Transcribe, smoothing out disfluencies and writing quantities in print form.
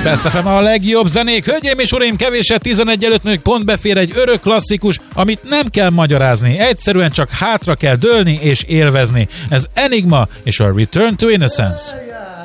Best FM a legjobb zenék. Hölgyeim és uraim, kevéssel 11 előtt még pont befér egy örök klasszikus, amit nem kell magyarázni. Egyszerűen csak hátra kell dőlni és élvezni. Ez Enigma és a Return to Innocence.